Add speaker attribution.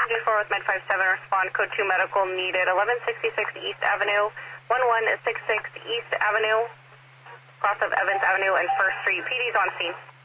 Speaker 1: 4 with Med 57, respond code 2 medical needed, 1166 East Avenue, 1166 East Avenue, cross of Evans Avenue and 1st Street. PD's on scene.